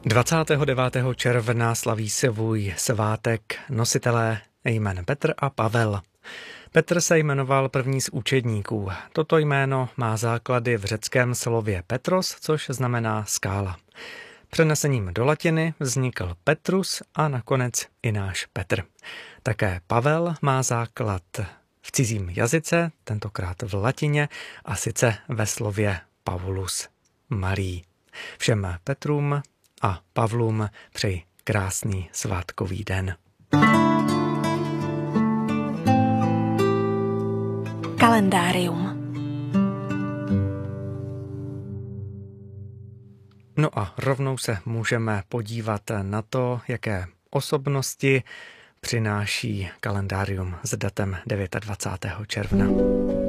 29. června slaví svůj svátek nositelé jmen Petr a Pavel. Petr se jmenoval první z učedníků. Toto jméno má základy v řeckém slově Petros, což znamená skála. Přenesením do latiny vznikl Petrus a nakonec i náš Petr. Také Pavel má základ v cizím jazyce, tentokrát v latině, a sice ve slově Paulus, Marii. Všem Petrům a Pavlům přeji krásný svátkový den. Kalendárium. No a rovnou se můžeme podívat na to, jaké osobnosti přináší kalendárium s datem 29. června.